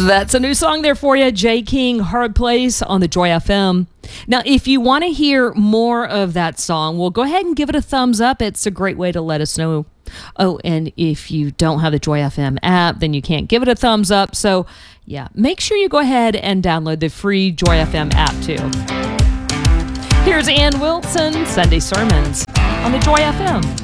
That's a new song there for you. Jay King, Hard Place on the Joy FM. Now, if you want to hear more of that song, well, go ahead and give it a thumbs up. It's a great way to let us know. Oh, and if you don't have the Joy FM app, then you can't give it a thumbs up. So, yeah, make sure you go ahead and download the free Joy FM app, too. Here's Ann Wilson, Sunday Sermons on the Joy FM.